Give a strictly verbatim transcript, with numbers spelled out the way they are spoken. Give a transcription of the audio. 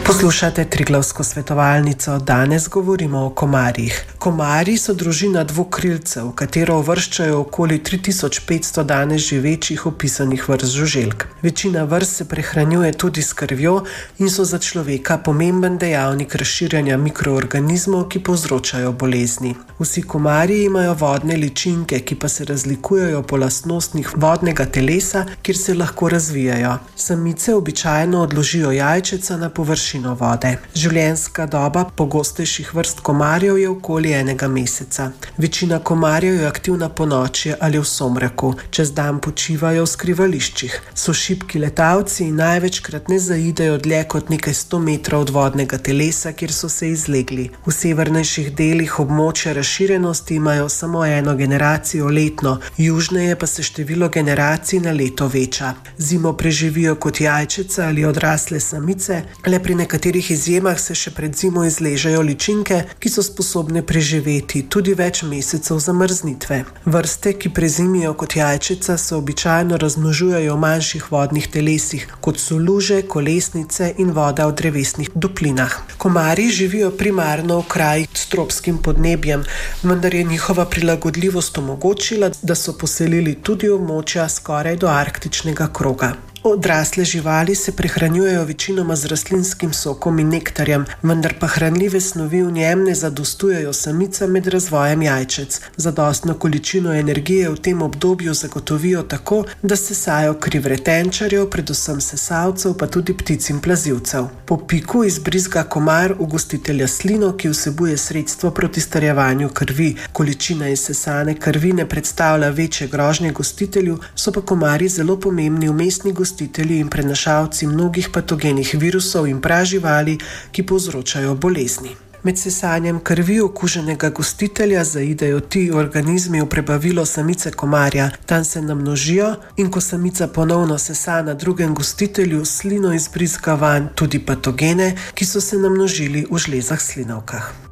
Poslušate Triglavsko svetovalnico, danes govorimo o komarjih. Komarji so družina dvokrilcev, v katero uvrščajo okoli tri tisoč petsto danes živečih opisanih vrst žuželk. Večina vrst se prehranjuje tudi s krvjo in so za človeka pomemben dejavnik razširjanja mikroorganizmov, ki povzročajo bolezni. Vsi komarji imajo vodne ličinke, ki pa se razlikujejo po lastnostih vodnega telesa, kjer se lahko razvijajo. Samice običajno odložijo jajčeca na površino vode. Življenjska doba pogostejših vrst komarjev je okoli enega meseca. Večina komarjev je aktivna ponoči ali v somraku, čez dan počivajo v skrivališčih. So šibki letalci in največkrat ne zaidejo dlje kot nekaj sto metrov od vodnega telesa, kjer so se izlegli. V severnejših delih območja razširjenosti imajo samo eno generacijo letno, južneje pa se število generacij na leto veča. Zimo preživijo kot jajčeca ali odrasle samice, le pri nekaterih izjemah se še pred zimo izležejo ličinke, ki so sposobne preživeti tudi več mesecev zamrznitve. Vrste, ki prezimijo kot jajčeca, se običajno razmnožujejo v manjših vodnih telesih, kot so luže, kolesnice in voda v drevesnih duplinah. Komarji živijo primarno v krajih s tropskim podnebjem, vendar je njihova prilagodljivost omogočila, da so poselili tudi območja skoraj do arktičnega kroga. Odrasle živali se prehranjujejo večinoma z rastlinskim sokom in nektarjem, vendar pa hranljive snovi v njem ne zadostujejo samicam med razvojem jajčec. Zadostno količino energije v tem obdobju zagotovijo tako, da sesajo kri vretenčarjev, predvsem sesalcev, pa tudi ptic in plazilcev. Po piku izbrizga komar v gostitelja slino, ki vsebuje sredstvo proti starjevanju krvi. Količina izsesane krvi ne predstavlja večje grožnje gostitelju, so pa komarji zelo pomembni vmesni gostitelji in prenašalci mnogih patogenih virusov in praživali, ki povzročajo bolezni. Med sesanjem krvi okuženega gostitelja zaidejo ti organizmi v prebavilo samice komarja, tam se namnožijo in ko samica ponovno sesa na drugem gostitelju, slino izbrizga vanj tudi patogene, ki so se namnožili v žlezah slinavkah.